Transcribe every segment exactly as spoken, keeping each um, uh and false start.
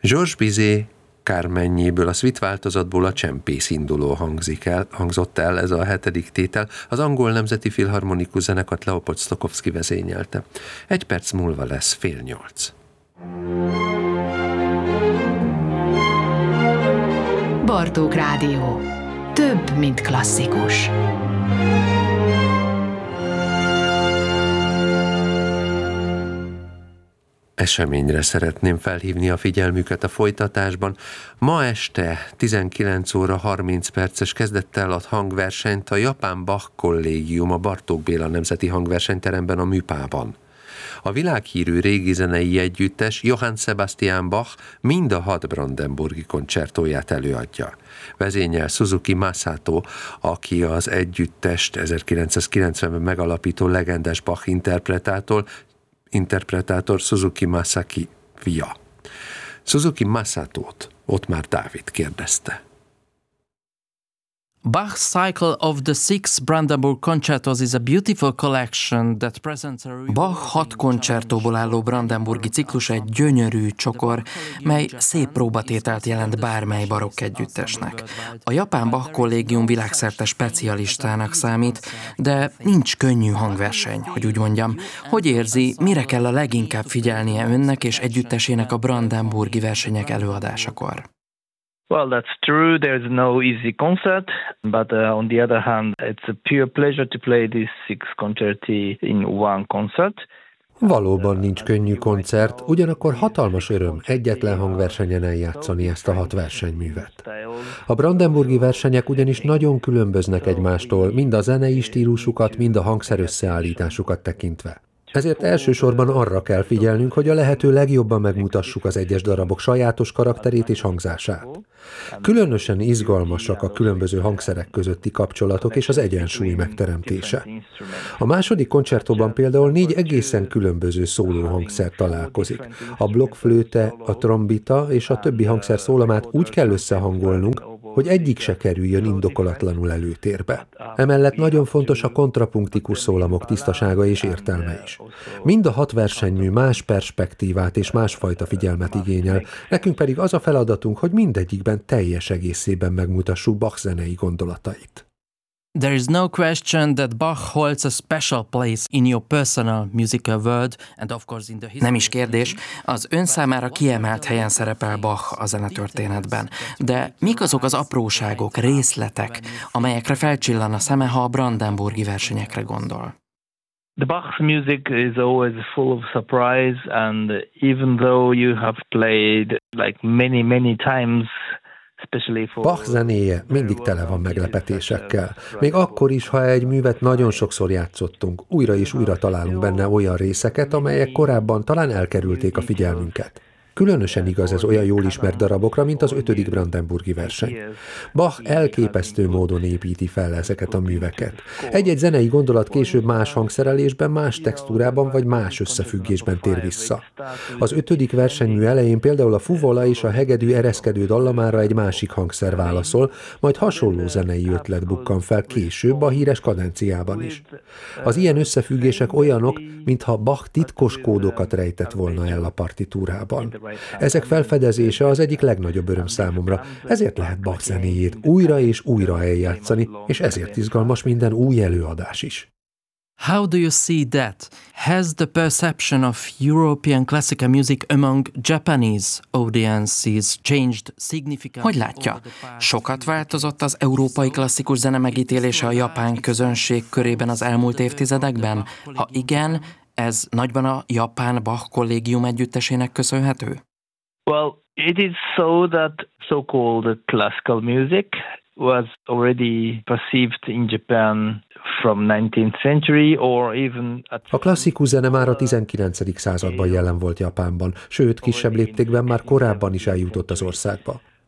Georges Bizet Carmenjéből, a suite változatból a csempész induló hangzik el, hangzott el, ez a hetedik tétel. Az Angol Nemzeti Filharmonikus Zenekart Leopold Stokowski vezényelte. Egy perc múlva lesz fél nyolc. Bartók Rádió. Több, mint klasszikus. Eseményre szeretném felhívni a figyelmüket a folytatásban. Ma este tizenkilenc óra harminc perces kezdettel ad hangversenyt a Japán Bach Kollégium a Bartók Béla Nemzeti Hangversenyteremben, a Műpában. A világhírű régi zenei együttes Johann Sebastian Bach mind a hat brandenburgi koncertóját előadja. Vezényel Suzuki Masato, aki az együttest ezerkilencszázkilencvenben megalapító legendás Bach interpretátor, interpretátor Suzuki Masaki fia. Suzuki Masatót Ottmar Dávid kérdezte. Bach's cycle of the six Brandenburg concertos is a beautiful collection that presents a... Bach hat koncertóból álló brandenburgi ciklus egy gyönyörű csokor, mely szép próbatételt jelent bármely barokk együttesnek. A Japán Bach Kollégium világszerte specialistának számít, de nincs könnyű hangverseny, hogy úgy mondjam. Hogy érzi, mire kell a leginkább figyelnie önnek és együttesének a brandenburgi versenyek előadásakor? Well, that's true. There's no easy concert, but uh, on the other hand, it's a pure pleasure to play these six concerti in one concert. Valóban nincs könnyű koncert, ugyanakkor hatalmas öröm egyetlen hangversenyen eljátszani ezt a hat versenyművet. A brandenburgi versenyek ugyanis nagyon különböznek egymástól, mind a zenei stílusukat, mind a hangszer összeállításukat tekintve. Ezért elsősorban arra kell figyelnünk, hogy a lehető legjobban megmutassuk az egyes darabok sajátos karakterét és hangzását. Különösen izgalmasak a különböző hangszerek közötti kapcsolatok és az egyensúly megteremtése. A második koncertóban például négy egészen különböző szólóhangszer találkozik. A blokkflőte, a trombita és a többi hangszer szólamát úgy kell összehangolnunk, hogy egyik se kerüljön indokolatlanul előtérbe. Emellett nagyon fontos a kontrapunktikus szólamok tisztasága és értelme is. Mind a hat versenymű más perspektívát és másfajta figyelmet igényel, nekünk pedig az a feladatunk, hogy mindegyikben teljes egészében megmutassuk Bach zenei gondolatait. There is no question that Bach holds a special place in your personal musical world, and of course in the history. Nem is kérdés, az ön számára kiemelt helyen szerepel Bach a zenetörténetben. De mik azok az apróságok, részletek, amelyekre felcsillan a szeme, ha a brandenburgi versenyekre gondol? The Bach's music is always full of surprise, and even though you have played like many, many times, Bach zenéje mindig tele van meglepetésekkel. Még akkor is, ha egy művet nagyon sokszor játszottunk, újra és újra találunk benne olyan részeket, amelyek korábban talán elkerülték a figyelmünket. Különösen igaz ez olyan jól ismert darabokra, mint az ötödik brandenburgi verseny. Bach elképesztő módon építi fel ezeket a műveket. Egy-egy zenei gondolat később más hangszerelésben, más textúrában vagy más összefüggésben tér vissza. Az ötödik versenymű elején például a fuvola és a hegedű ereszkedő dallamára egy másik hangszer válaszol, majd hasonló zenei ötlet bukkan fel később a híres kadenciában is. Az ilyen összefüggések olyanok, mintha Bach titkos kódokat rejtett volna el a partitúrában. Ezek felfedezése az egyik legnagyobb öröm számomra, ezért lehet Bach zenéjét újra és újra eljátszani, és ezért izgalmas minden új előadás is. How do you see that? Has the perception of European classical music among Japanese audiences changed significantly? Hogy látja? Sokat változott az európai klasszikus zene megítélése a japán közönség körében az elmúlt évtizedekben? Ha igen, ez nagyban a Japán Bach Kollégium együttesének köszönhető? Well, it is so that so-called classical music was already perceived in Japan from nineteenth century or even at... A klasszikus zene már a tizenkilencedik században jelen volt Japánban, sőt, kisebb léptékben már korábban is eljutott az országba.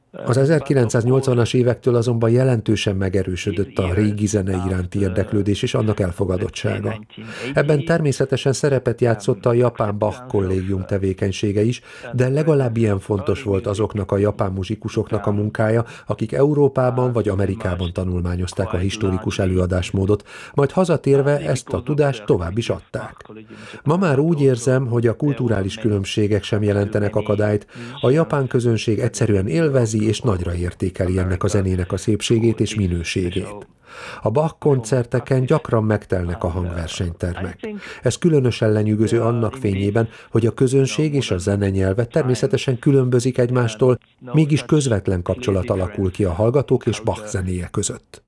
Az ezerkilencszáznyolcvanas évektől azonban jelentősen megerősödött a régi zene iránti érdeklődés és annak elfogadottsága. Ebben természetesen szerepet játszott a japán Bach kollégium tevékenysége is, de legalább ilyen fontos volt azoknak a japán muzsikusoknak a munkája, akik Európában vagy Amerikában tanulmányozták a historikus előadásmódot, majd hazatérve ezt a tudást tovább is adták. Ma már úgy érzem, hogy a kulturális különbségek sem jelentenek akadályt, a japán közönség egyszerűen élvezi és nagyra értékeli ennek a zenének a szépségét és minőségét. A Bach koncerteken gyakran megtelnek a hangversenytermek. Ez különösen lenyűgöző annak fényében, hogy a közönség és a zenenyelve természetesen különbözik egymástól, mégis közvetlen kapcsolat alakul ki a hallgatók és Bach zenéje között.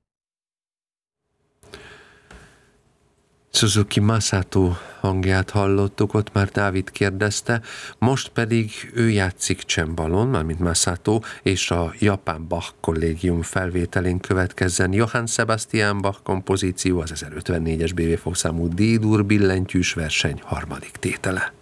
Suzuki Masato hangját hallottuk, ott már Dávid kérdezte, most pedig ő játszik csembalon, mármint Masato, és a japán Bach kollégium felvételén következzen Johann Sebastian Bach kompozíció, az ezerötvennégyes bé vé fokszámú D-dur billentyűs verseny harmadik tétele.